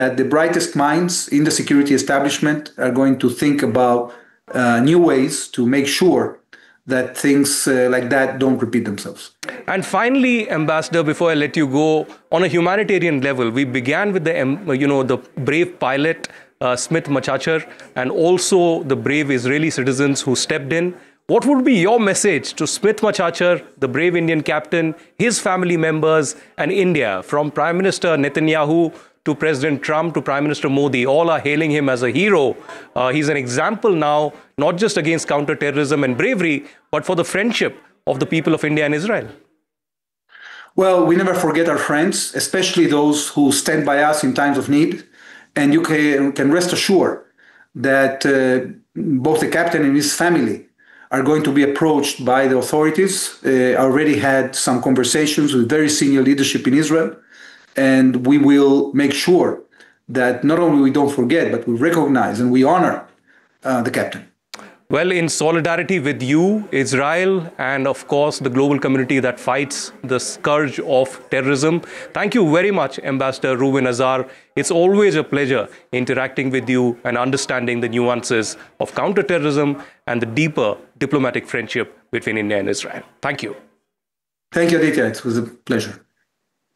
the brightest minds in the security establishment are going to think about new ways to make sure that things like that don't repeat themselves. And finally, Ambassador, before I let you go, on a humanitarian level, we began with the brave pilot, Smit Machachar, and also the brave Israeli citizens who stepped in. What would be your message to Smit Machachar, the brave Indian captain, his family members, and India, from Prime Minister Netanyahu to President Trump to Prime Minister Modi? All are hailing him as a hero. He's an example now, not just against counter-terrorism and bravery, but for the friendship of the people of India and Israel. Well, we never forget our friends, especially those who stand by us in times of need. And you can rest assured that both the captain and his family are going to be approached by the authorities. I already had some conversations with very senior leadership in Israel, and we will make sure that not only we don't forget, but we recognize and we honor the captain. Well, in solidarity with you, Israel, and of course the global community that fights the scourge of terrorism, thank you very much, Ambassador Reuven Azar. It's always a pleasure interacting with you and understanding the nuances of counterterrorism and the deeper diplomatic friendship between India and Israel. Thank you. Thank you, Aditya. It was a pleasure.